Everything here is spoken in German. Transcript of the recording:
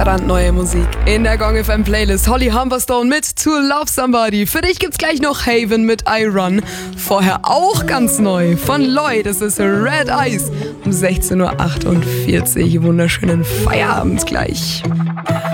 brandneue Musik in der Gong FM Playlist. Holly Humberstone mit To Love Somebody. Für dich gibt's gleich noch Haven mit I Run. Vorher auch ganz neu von Lloyd. Das ist Red Eyes um 16.48 Uhr. Wunderschönen Feierabend gleich.